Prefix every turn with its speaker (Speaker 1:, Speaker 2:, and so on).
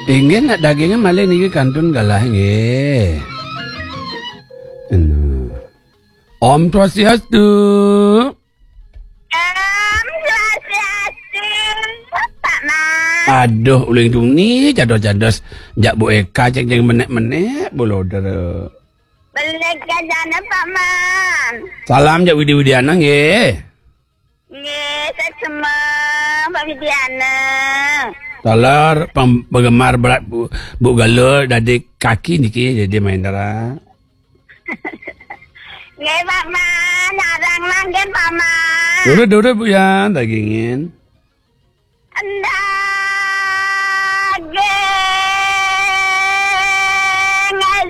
Speaker 1: Ingin nak dagingnya malah niki kantun galah nggih. Om Swastiastu.
Speaker 2: Pak Man.
Speaker 1: Aduh, uling tung ni jados-jados jak Bu Eka cek jeng menek-menek boloder.
Speaker 2: Belik jana Pak Man.
Speaker 1: Salam jak Widi Widiana nggih.
Speaker 2: Nggih, saya semua Pak Widiana.
Speaker 1: Talar penggemar berat Bu Galur dadik kaki niki jadi main darah.
Speaker 2: Nggih Pak Man, narang nanggen Pak Man.
Speaker 1: Udah Bu ya dagingin.